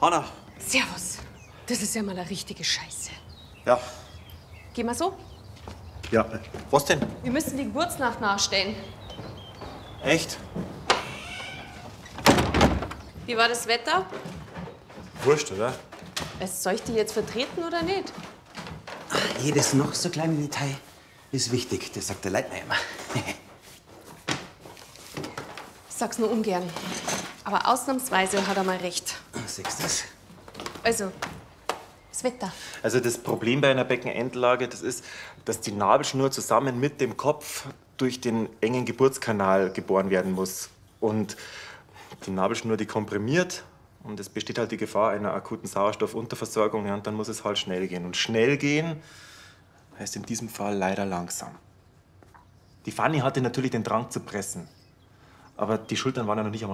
Hanna. Servus. Das ist ja mal eine richtige Scheiße. Ja. Gehen wir so? Ja. Was denn? Wir müssen die Geburtsnacht nachstellen. Echt? Wie war das Wetter? Wurscht, oder? Soll ich die jetzt vertreten oder nicht? Jedes noch so kleine Detail ist wichtig, das sagt der Leitner immer. Ich sag's nur ungern. Aber ausnahmsweise hat er mal recht. Siehst du das? Also, das Wetter. Also das Problem bei einer Beckenendlage, das ist, dass die Nabelschnur zusammen mit dem Kopf durch den engen Geburtskanal geboren werden muss. Und die Nabelschnur, die komprimiert. Und es besteht halt die Gefahr einer akuten Sauerstoffunterversorgung. Ja, und dann muss es halt schnell gehen. Und schnell gehen heißt in diesem Fall leider langsam. Die Fanny hatte natürlich den Drang zu pressen. Aber die Schultern waren ja noch nicht einmal